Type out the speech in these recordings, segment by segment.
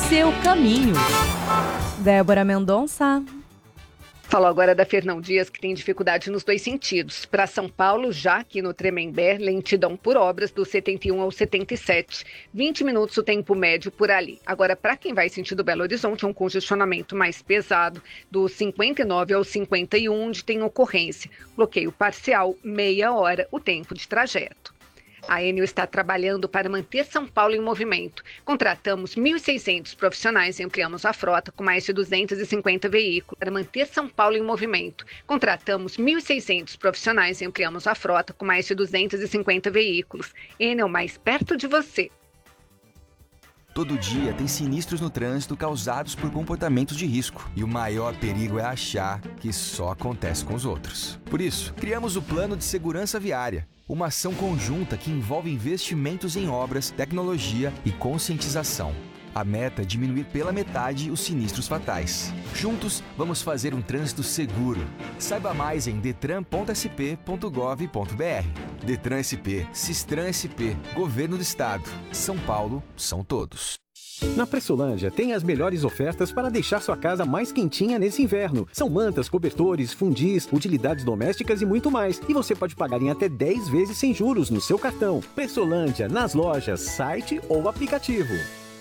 Seu caminho. Débora Mendonça. Falo agora da Fernão Dias, que tem dificuldade nos dois sentidos. Para São Paulo, já aqui no Tremembé, lentidão por obras do 71 ao 77. 20 minutos o tempo médio por ali. Agora, para quem vai sentido Belo Horizonte, é um congestionamento mais pesado, do 59 ao 51, onde tem ocorrência. Bloqueio parcial, meia hora, o tempo de trajeto. A Enel está trabalhando para manter São Paulo em movimento. Contratamos 1.600 profissionais e ampliamos a frota com mais de 250 veículos. Para manter São Paulo em movimento, contratamos 1.600 profissionais e ampliamos a frota com mais de 250 veículos. Enel, mais perto de você. Todo dia tem sinistros no trânsito causados por comportamentos de risco. E o maior perigo é achar que só acontece com os outros. Por isso, criamos o Plano de Segurança Viária. Uma ação conjunta que envolve investimentos em obras, tecnologia e conscientização. A meta é diminuir pela metade os sinistros fatais. Juntos, vamos fazer um trânsito seguro. Saiba mais em detran.sp.gov.br. Detran SP, Sistran SP, Governo do Estado. São Paulo, são todos. Na Pressolândia tem as melhores ofertas para deixar sua casa mais quentinha nesse inverno. São mantas, cobertores, fundis, utilidades domésticas e muito mais. E você pode pagar em até 10 vezes sem juros no seu cartão. Pressolândia, nas lojas, site ou aplicativo.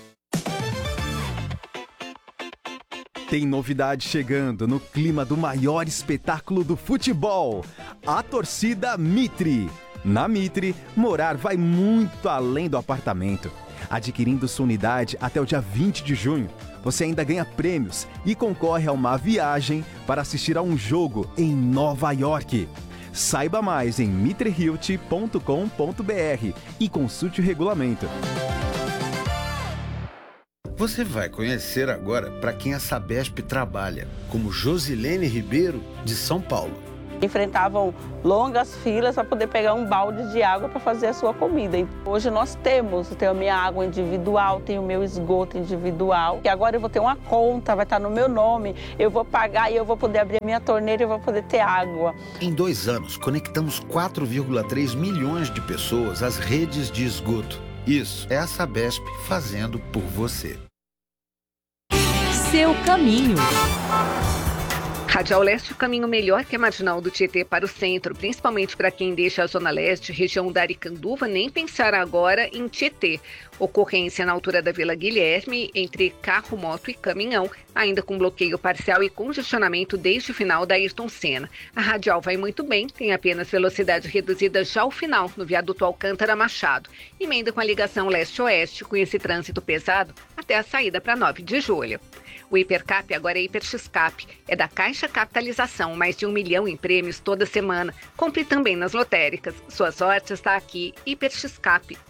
Tem novidade chegando no clima do maior espetáculo do futebol. A torcida Mitre. Na Mitre, morar vai muito além do apartamento. Adquirindo sua unidade até o dia 20 de junho, você ainda ganha prêmios e concorre a uma viagem para assistir a um jogo em Nova York. Saiba mais em mitrehilt.com.br e consulte o regulamento. Você vai conhecer agora para quem a Sabesp trabalha, como Josilene Ribeiro, de São Paulo. Enfrentavam longas filas para poder pegar um balde de água para fazer a sua comida. E hoje nós temos, eu tenho a minha água individual, tenho o meu esgoto individual. E agora eu vou ter uma conta, vai estar no meu nome, eu vou pagar e eu vou poder abrir a minha torneira e eu vou poder ter água. Em 2 anos, conectamos 4,3 milhões de pessoas às redes de esgoto. Isso é a Sabesp fazendo por você. Seu caminho. Radial Leste, o caminho melhor que a Marginal do Tietê para o centro, principalmente para quem deixa a Zona Leste, região da Aricanduva, nem pensar agora em Tietê. Ocorrência na altura da Vila Guilherme, entre carro, moto e caminhão, ainda com bloqueio parcial e congestionamento desde o final da Ayrton Senna. A radial vai muito bem, tem apenas velocidade reduzida já ao final, no viaduto Alcântara Machado. Emenda com a ligação leste-oeste, com esse trânsito pesado, até a saída para 9 de julho. O Hipercap agora é HiperXCap, é da Caixa Capitalização, mais de 1 milhão em prêmios toda semana. Compre também nas lotéricas. Sua sorte está aqui, HiperXCap.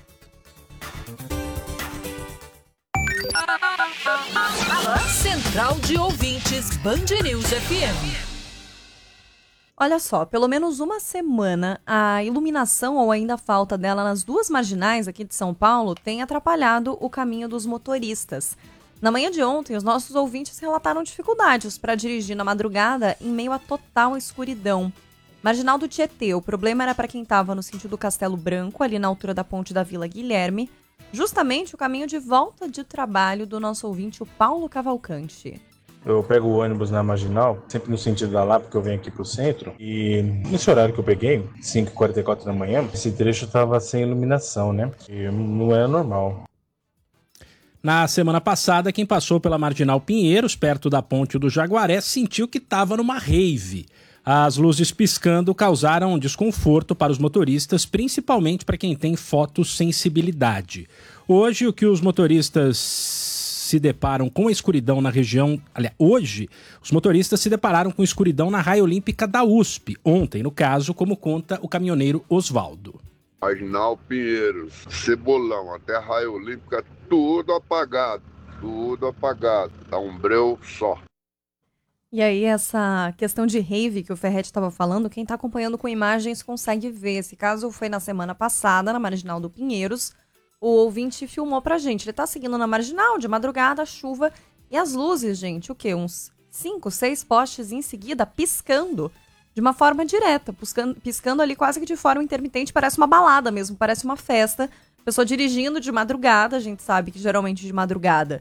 Central de Ouvintes, Band News FM. Olha só, pelo menos uma semana, a iluminação ou ainda a falta dela nas duas marginais aqui de São Paulo tem atrapalhado o caminho dos motoristas. Na manhã de ontem, os nossos ouvintes relataram dificuldades para dirigir na madrugada em meio a total escuridão. Marginal do Tietê, o problema era para quem estava no sentido do Castelo Branco, ali na altura da ponte da Vila Guilherme, justamente o caminho de volta de trabalho do nosso ouvinte, o Paulo Cavalcante. Eu pego o ônibus na Marginal, sempre no sentido da Lapa, porque eu venho aqui pro centro. E nesse horário que eu peguei, 5h44 da manhã, esse trecho estava sem iluminação, né? E não é normal. Na semana passada, quem passou pela Marginal Pinheiros, perto da ponte do Jaguaré, sentiu que estava numa rave. As luzes piscando causaram desconforto para os motoristas, principalmente para quem tem fotossensibilidade. Hoje, o que os motoristas se deparam com a escuridão na região... Aliás, hoje, os motoristas se depararam com escuridão na raia olímpica da USP. Ontem, no caso, como conta o caminhoneiro Osvaldo. Marginal Pinheiros, Cebolão, até a raia olímpica, tudo apagado. Dá um breu só. E aí, essa questão de rave que o Ferretti estava falando, quem está acompanhando com imagens consegue ver. Esse caso foi na semana passada, na Marginal do Pinheiros. O ouvinte filmou pra gente. Ele tá seguindo na Marginal, de madrugada, chuva. E as luzes, gente, o quê? Uns 5, 6 postes em seguida, piscando de uma forma direta. Piscando ali quase que de forma intermitente. Parece uma balada mesmo, parece uma festa. Pessoa dirigindo de madrugada, a gente sabe que geralmente de madrugada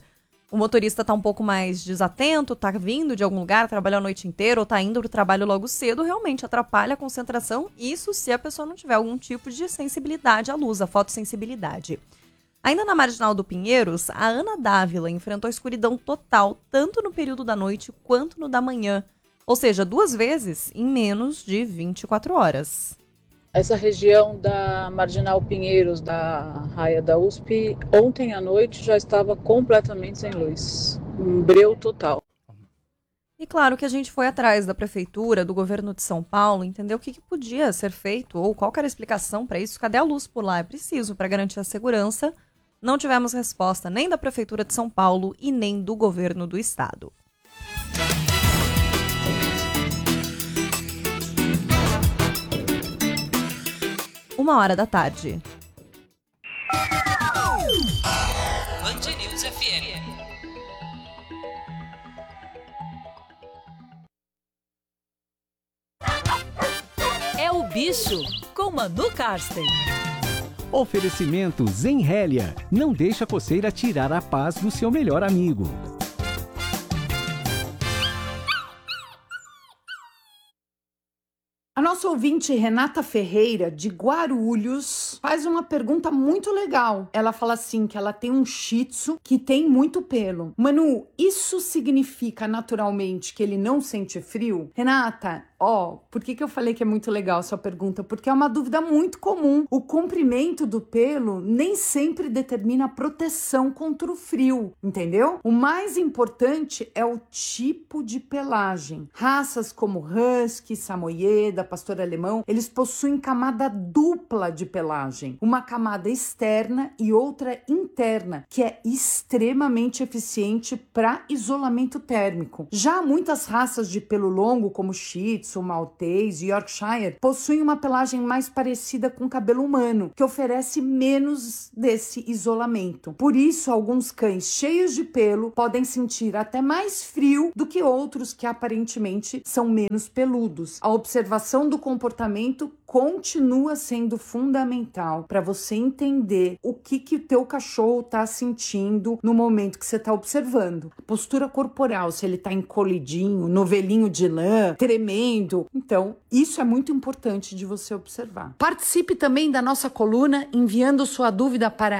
o motorista tá um pouco mais desatento, tá vindo de algum lugar, trabalhou a noite inteira ou tá indo pro trabalho logo cedo, realmente atrapalha a concentração, isso se a pessoa não tiver algum tipo de sensibilidade à luz, a fotossensibilidade. Ainda na Marginal do Pinheiros, a Ana Dávila enfrentou escuridão total, tanto no período da noite quanto no da manhã, ou seja, 2 vezes em menos de 24 horas. Essa região da Marginal Pinheiros, da raia da USP, ontem à noite já estava completamente sem luz. Um breu total. E claro que a gente foi atrás da prefeitura, do governo de São Paulo, entender o que podia ser feito ou qual era a explicação para isso. Cadê a luz por lá? É preciso para garantir a segurança. Não tivemos resposta nem da prefeitura de São Paulo e nem do governo do estado. Uma hora da tarde. Band News FM. É o Bicho, com Manu Karsten. Oferecimento Zenrélia. Não deixa a coceira tirar a paz do seu melhor amigo. A nossa ouvinte Renata Ferreira, de Guarulhos, faz uma pergunta muito legal. Ela fala assim, que ela tem um shih tzu que tem muito pelo. Manu, isso significa naturalmente que ele não sente frio? Renata, por que eu falei que é muito legal a sua pergunta? Porque é uma dúvida muito comum. O comprimento do pelo nem sempre determina a proteção contra o frio, entendeu? O mais importante é o tipo de pelagem. Raças como Husky, Samoyeda, Pastor Alemão, eles possuem camada dupla de pelagem. Uma camada externa e outra interna, que é extremamente eficiente para isolamento térmico. Já muitas raças de pelo longo, como Shih Tzu, Maltese e Yorkshire, possuem uma pelagem mais parecida com o cabelo humano, que oferece menos desse isolamento. Por isso, alguns cães cheios de pelo podem sentir até mais frio do que outros que aparentemente são menos peludos. A observação do comportamento continua sendo fundamental para você entender o que o teu cachorro está sentindo no momento que você está observando. A postura corporal, se ele está encolhidinho, novelinho de lã, tremendo. Então, isso é muito importante de você observar. Participe também da nossa coluna enviando sua dúvida para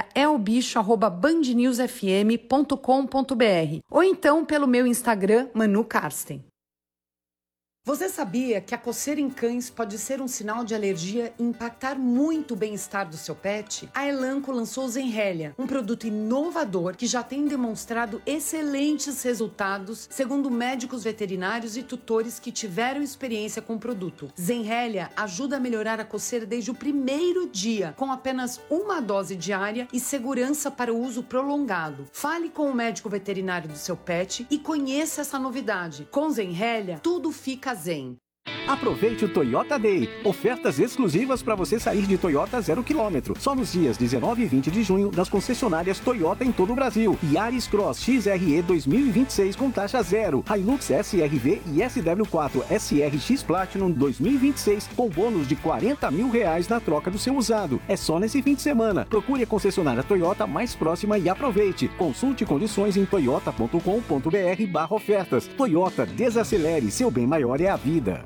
elbicho@bandnewsfm.com.br ou então pelo meu Instagram, Manu Karsten. Você sabia que a coceira em cães pode ser um sinal de alergia e impactar muito o bem-estar do seu pet? A Elanco lançou o Zenrélia, um produto inovador que já tem demonstrado excelentes resultados, segundo médicos veterinários e tutores que tiveram experiência com o produto. Zenrélia ajuda a melhorar a coceira desde o primeiro dia, com apenas uma dose diária e segurança para o uso prolongado. Fale com o médico veterinário do seu pet e conheça essa novidade. Com Zenrélia, tudo fica zen. Aproveite o Toyota Day. Ofertas exclusivas para você sair de Toyota 0 km. Só nos dias 19 e 20 de junho das concessionárias Toyota em todo o Brasil. Yaris Cross XRE 2026 com taxa zero. Hilux SRV e SW4 SRX Platinum 2026 com bônus de R$40 mil na troca do seu usado. É só nesse fim de semana. Procure a concessionária Toyota mais próxima e aproveite. Consulte condições em toyota.com.br/ofertas. Toyota, desacelere. Seu bem maior é a vida.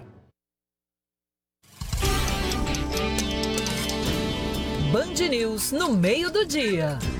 Band News no meio do dia.